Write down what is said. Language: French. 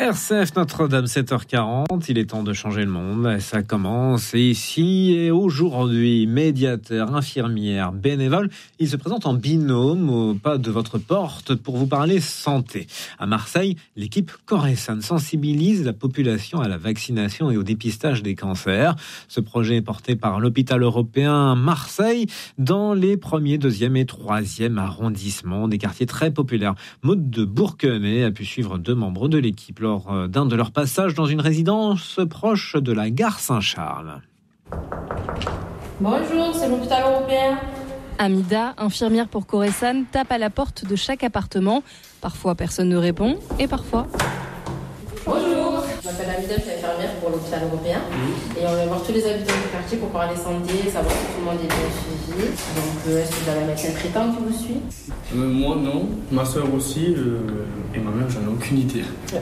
RCF Notre-Dame, 7h40, il est temps de changer le monde, ça commence ici et aujourd'hui. Médiateurs, infirmières, bénévoles, ils se présentent en binôme au pas de votre porte pour vous parler santé. À Marseille, l'équipe Corésan sensibilise la population à la vaccination et au dépistage des cancers. Ce projet est porté par l'hôpital européen Marseille dans les 1er, 2e et 3e arrondissements, des quartiers très populaires. Maud de Bourquenay a pu suivre 2 membres de l'équipe lors d'un de leurs passages dans une résidence proche de la gare Saint-Charles. Bonjour, c'est l'hôpital européen. Amida, infirmière pour Corésan, tape à la porte de chaque appartement. Parfois, personne ne répond et parfois... Bonjour, je m'appelle Amida, je suis infirmière pour l'hôpital européen. Et on va voir tous les habitants du quartier pour parler santé, savoir si tout le monde est bien suivi. Donc, est-ce que vous avez un médecin traitant qui vous suit ? Moi, non. Ma soeur aussi. Et ma mère, j'en ai aucune idée.